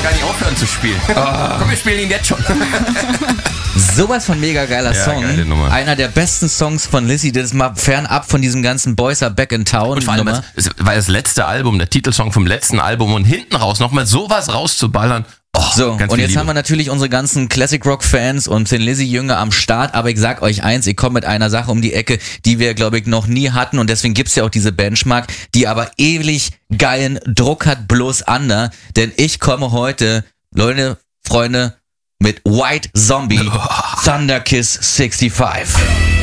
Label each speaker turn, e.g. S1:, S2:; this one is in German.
S1: gar nicht aufhören zu spielen. Komm, wir spielen ihn jetzt schon.
S2: Sowas von mega geiler Song.
S1: geile Nummer.
S2: Einer der besten Songs von Lizzy, das ist mal fernab von diesem ganzen Boys Are Back in Town.
S1: Und vor allem,
S2: Nummer.
S1: es war das letzte Album, der Titelsong vom letzten Album und hinten raus nochmal sowas rauszuballern.
S2: So,
S1: ganz
S2: und
S1: viel
S2: jetzt
S1: Liebe.
S2: haben wir natürlich unsere ganzen Classic Rock Fans und den Lizzy Jünger am Start, aber ich sag euch eins, ich komme mit einer Sache um die Ecke, die wir, glaube ich, noch nie hatten und deswegen gibt's ja auch diese Benchmark, die aber ewig geilen Druck hat, bloß ander, denn ich komme heute, Leute, Freunde, mit White Zombie, Thunder Kiss 65.